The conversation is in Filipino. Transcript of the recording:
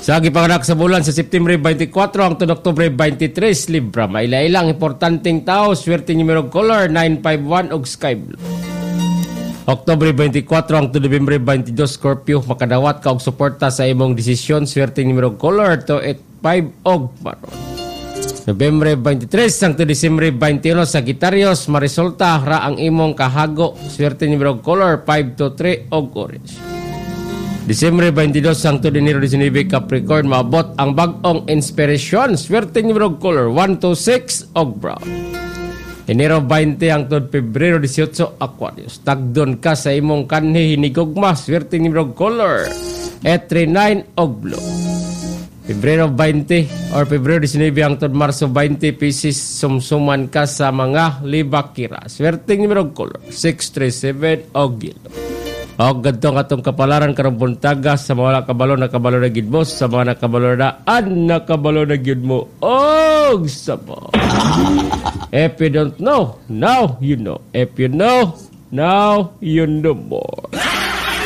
Sa gipanganak sa bulan sa September 24 hangtod Oktubre 23, Libra, mailailang importanteng tao, swerte numero color 951 og sky blue. Oktubre 24 hangtod November 22, Scorpio, makadawat ka og suporta sa imong desisyon, swerte numero color 285 og maroon. November 23 hangtod Disyembre 21, Sagittarius, maresulta ra ang imong kahago, swerte numero color 523 og orange. Disyembre 22 hangtod Enero 19, Capricorn, maabot ang bag-ong inspirasyon, swerte numero color 126 og brown. Enero 20 hangtod Pebrero 18, Aquarius, tagdon ka sa imong kanhi hinigugma, swerte numero color 839 og blue. Pebrero 20 or Pebrero 19 hangtod Marso 20, Pisces, sumsuman ka sa mga libakira, swerte numero color 637 og yellow. Og gadtong atong kapalaran karong buntaga sa mga nakabalo na gid mo, sa mga nakabalo na gid mo. Og sabo. If you don't know, now you know. If you know, now you know more.